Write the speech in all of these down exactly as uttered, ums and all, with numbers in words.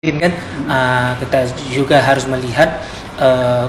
kan uh, kita juga harus melihat uh,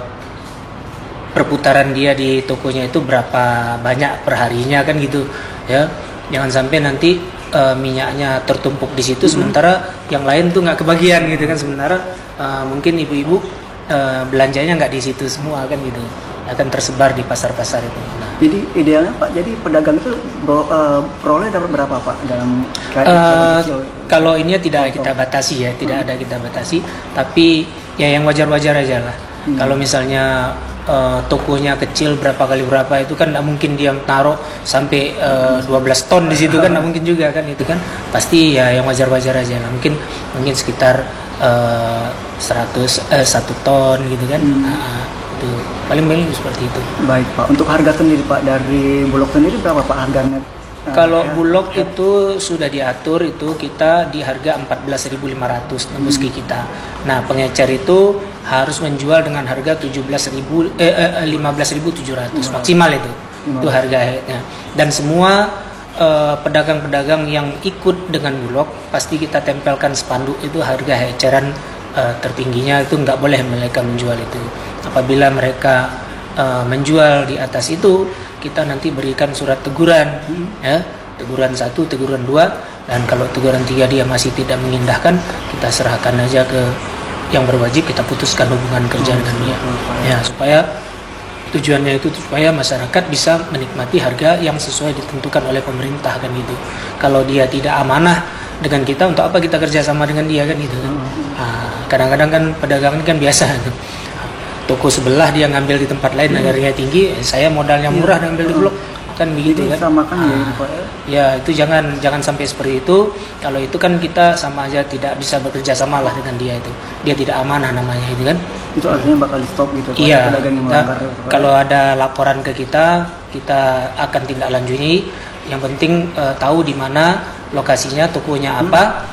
perputaran dia di tokonya itu berapa banyak perharinya kan gitu ya, jangan sampai nanti uh, minyaknya tertumpuk di situ mm-hmm. sementara yang lain tuh nggak kebagian gitu kan, sementara uh, mungkin ibu-ibu uh, belanjanya nggak di situ semua kan gitu, akan tersebar di pasar-pasar itu. Nah, jadi idealnya Pak, jadi pedagang itu uh, peroleh dapat berapa Pak dalam uh, kalau ini tidak kita batasi ya, tidak hmm. ada kita batasi, tapi ya yang wajar-wajar aja lah. Hmm. Kalau misalnya uh, tokonya kecil berapa kali berapa itu kan nggak mungkin dia taruh sampai uh, dua belas ton di situ kan, nggak mungkin juga kan, itu kan pasti ya yang wajar-wajar aja lah. Mungkin mungkin sekitar uh, seratus eh, satu ton gitu kan. Hmm. Nah, itu paling-paling seperti itu. Baik Pak, untuk harga sendiri Pak dari Bulog sendiri berapa Pak harganya? Nah, kalau ya, Bulog ya. Itu sudah diatur, itu kita di harga empat belas ribu lima ratus tembus hmm. ke kita. Nah, pengecer itu harus menjual dengan harga tujuh belas ribu eh, eh lima belas ribu tujuh ratus hmm. maksimal itu. Hmm. Itu harganya. Dan semua eh, pedagang-pedagang yang ikut dengan Bulog pasti kita tempelkan spanduk itu harga eceran eh, tertingginya itu nggak boleh mereka menjual itu. Apabila mereka uh, menjual di atas itu, kita nanti berikan surat teguran, hmm. ya, teguran satu, teguran dua, dan kalau teguran tiga dia masih tidak mengindahkan, kita serahkan aja ke yang berwajib, kita putuskan hubungan kerja dengan dia, ya, supaya tujuannya itu supaya masyarakat bisa menikmati harga yang sesuai ditentukan oleh pemerintah kan gitu. Kalau dia tidak amanah dengan kita, untuk apa kita kerja sama dengan dia kan gitu kan? Nah, kadang-kadang kan pedagang ini kan biasa tuh. Toko sebelah dia ngambil di tempat lain hmm. harganya tinggi, saya modalnya murah dan ngambil di Bulog kan begitu. Jadi, kan samakan ah, ya, ya itu jangan jangan sampai seperti itu. Kalau itu kan kita sama aja tidak bisa bekerja sama lah dengan dia, itu dia tidak amanah namanya itu kan. Itu artinya bakal di stop gitu Pak. Iya, kita, kalau ada laporan ke kita, kita akan tindak lanjuti. Yang penting uh, tahu di mana lokasinya, tokonya apa.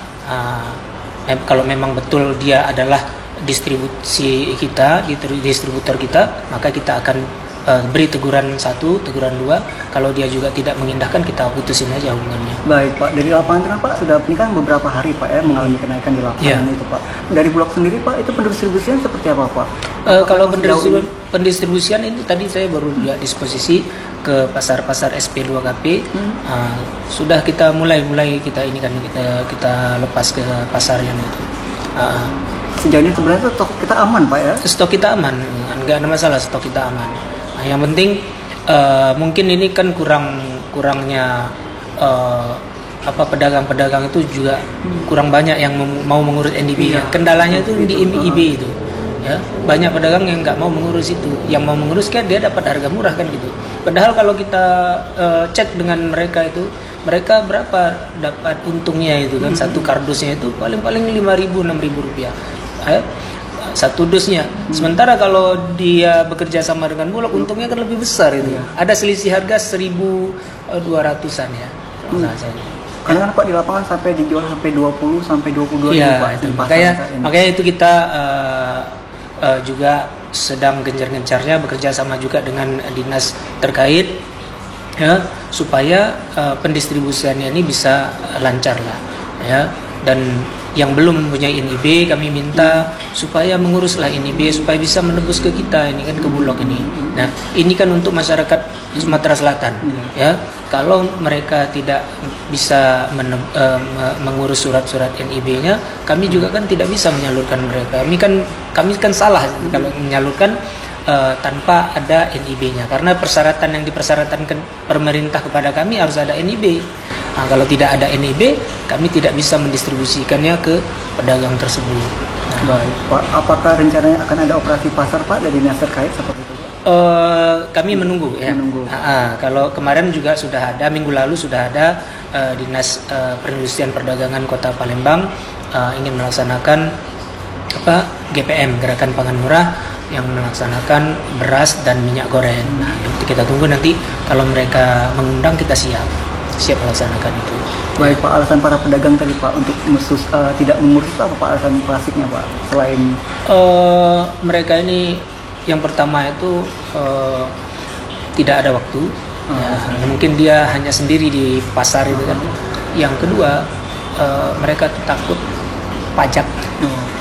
hmm. uh, kalau memang betul dia adalah distribusi kita, distributor kita, maka kita akan uh, beri teguran satu, teguran dua. Kalau dia juga tidak mengindahkan, kita putusin aja hubungannya. Baik Pak, dari lapangan kan Pak sudah ini kan beberapa hari Pak ya mengalami kenaikan di lapangan yeah. itu Pak. Dari Bulog sendiri Pak, itu pendistribusian seperti apa Pak? Uh, kalau pendistribu pendistribusian itu tadi saya baru juga disposisi ke pasar-pasar S P dua K P. hmm. uh, sudah kita mulai mulai kita ini kan kita kita lepas ke pasar yang itu. Uh, Sejauh ini sebenarnya stok kita aman Pak ya? Stok kita aman, nggak ada masalah, stok kita aman. Nah, yang penting uh, mungkin ini kan kurang kurangnya uh, apa pedagang-pedagang itu juga kurang banyak yang mau mengurus N D B. Iya. Kendalanya itu di N D B itu, ya banyak pedagang yang nggak mau mengurus itu, yang mau mengurus kan dia dapat harga murah kan gitu. Padahal kalau kita uh, cek dengan mereka itu, mereka berapa dapat untungnya itu kan, hmm. satu kardusnya itu paling-paling lima ribu enam ribu rupiah. Eh, satu dusnya. Sementara kalau dia bekerja sama dengan Bulog, untungnya kan lebih besar itu. Ya. Ada selisih harga seribu dua ratusan ya. Hmm. Karena kan Pak di lapangan sampai dijual sampai dua puluh sampai dua puluh dua ribu ya, Pak. Itu. Makanya makanya itu kita uh, uh, juga sedang gencar-gencarnya bekerja sama juga dengan dinas terkait ya, supaya uh, pendistribusiannya ini bisa lancar lah ya. Dan yang belum mempunyai N I B kami minta supaya menguruslah N I B supaya bisa menembus ke kita ini kan, ke Bulog ini. Nah, ini kan untuk masyarakat Sumatera Selatan ya. Kalau mereka tidak bisa men- uh, mengurus surat-surat N I B-nya, kami juga kan tidak bisa menyalurkan mereka. Kami kan kami kan salah kalau menyalurkan uh, tanpa ada N I B-nya, karena persyaratan yang dipersyaratkan pemerintah kepada kami harus ada N I B. Nah, kalau tidak ada N I B, kami tidak bisa mendistribusikannya ke pedagang tersebut. Nah, baik Pak, apakah rencananya akan ada operasi pasar Pak dari dinas terkait seperti itu? Uh, kami menunggu ya. Menunggu. Uh, uh, kalau kemarin juga sudah ada, minggu lalu sudah ada uh, dinas uh, perindustrian perdagangan Kota Palembang uh, ingin melaksanakan apa G P M, Gerakan Pangan Murah, yang melaksanakan beras dan minyak goreng. Nah, kita tunggu nanti kalau mereka mengundang, kita siap. siap melaksanakan itu. Baik Pak, alasan para pedagang tadi Pak untuk mesus, uh, tidak mengurus apa Pak alasan klasiknya Pak? Selain uh, mereka ini yang pertama itu uh, tidak ada waktu. Uh, ya, mungkin dia hanya sendiri di pasar itu kan. Yang kedua uh, mereka takut pajak. Oh.